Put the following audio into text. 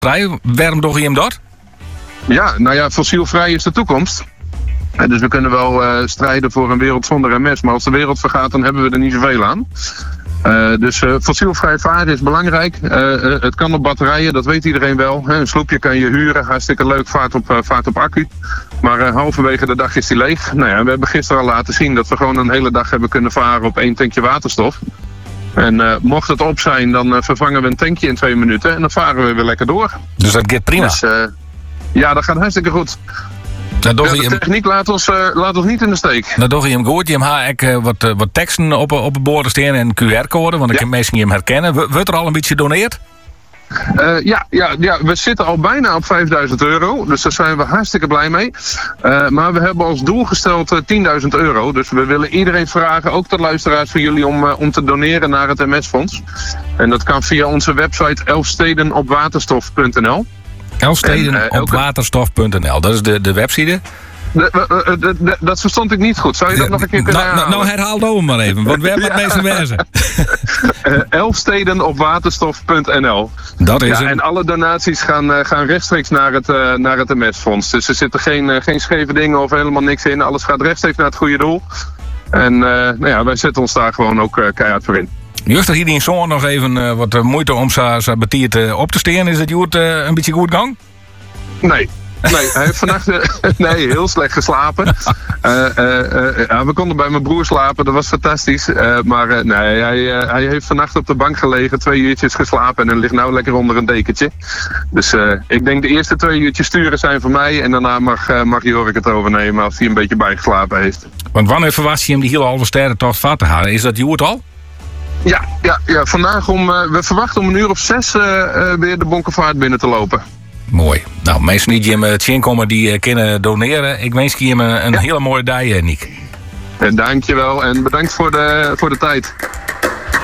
fossielvrij. Waarom doe je hem dat? Ja, nou ja, fossielvrij is de toekomst. Dus we kunnen wel strijden voor een wereld zonder MS. Maar als de wereld vergaat, dan hebben we er niet zoveel aan. Dus fossielvrij varen is belangrijk. Het kan op batterijen, dat weet iedereen wel. Een sloepje kan je huren, hartstikke leuk, vaart op accu. Maar halverwege de dag is die leeg. Nou ja, we hebben gisteren al laten zien dat we gewoon een hele dag hebben kunnen varen op 1 tankje waterstof. En mocht het op zijn, dan vervangen we een tankje in 2 minuten en dan varen we weer lekker door. Dus dat gaat prima? Dus, ja, dat gaat hartstikke goed. De techniek laat ons niet in de steek. Dan doe je hem goed. Je hebt wat teksten op het bord staan en een QR-code, want ik kan mensen hem herkennen. Wordt er al een beetje doneerd? Ja, we zitten al bijna op €5.000. Dus daar zijn we hartstikke blij mee. Maar we hebben als doel gesteld €10.000. Dus we willen iedereen vragen, ook de luisteraars van jullie, om te doneren naar het MS-fonds. En dat kan via onze website elfstedenopwaterstof.nl. Elfstedenopwaterstof.nl, dat is de website. Dat verstond ik niet goed. Zou je dat nog een keer kunnen herhalen? Nou, herhaal het maar even, want we hebben het meeste wezen. Elfstedenopwaterstof.nl. Dat is het. En alle donaties gaan rechtstreeks naar het MS-fonds. Dus er zitten geen scheve dingen of helemaal niks in. Alles gaat rechtstreeks naar het goede doel. En wij zetten ons daar gewoon ook keihard voor in. Juist dat hier in zo'n nog even wat moeite om zijn betiert op te staan. Is het Joert een beetje goed gang? Nee, hij heeft vannacht heel slecht geslapen. We konden bij mijn broer slapen, dat was fantastisch. Hij heeft vannacht op de bank gelegen, 2 uurtjes geslapen en ligt nou lekker onder een dekentje. Dus ik denk de eerste 2 uurtjes sturen zijn voor mij en daarna mag Jorik het overnemen als hij een beetje bijgeslapen heeft. Want wanneer verwacht je hem die hele halve sterrentocht vast te halen? Is dat Joert al? Ja, vandaag we verwachten om 6:00 weer de Bonkevaart binnen te lopen. Mooi. Nou, mensen die hem het komen die kunnen doneren. Ik wens je hem een hele mooie dag, Niek. Dankjewel en bedankt voor de tijd.